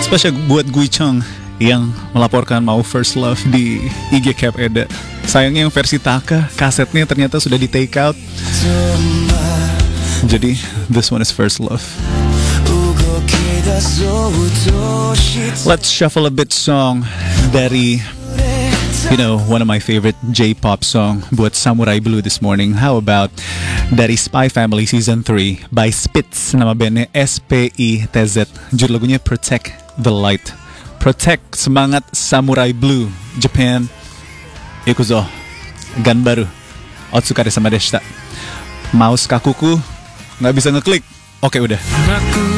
Spesial buat Gui Cheng yang melaporkan mau First Love di IG Cap Eda. Sayangnya yang versi Taka, kasetnya ternyata sudah di take out. Jadi this one is First Love. Let's shuffle a bit song dari, you know, one of my favorite J-pop song buat Samurai Blue this morning. How about dari Spy Family Season 3 by Spitz, nama bandnya SPITZ. Judul lagunya Protect the Light. Protect semangat Samurai Blue Japan. Ikuzo Ganbaru Otsukare sama deshita. Mouse kakuku nggak bisa ngeklik. Oke udah.